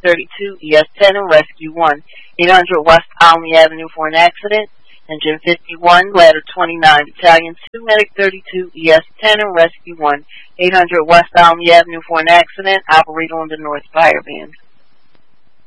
32 ES10 and Rescue 1. 800 West Almy Avenue for an accident. Engine 51, Ladder 29, Battalion 2, Medic 32 ES10 and Rescue 1. 800 West Almy Avenue for an accident. Operator on the North Fire Band.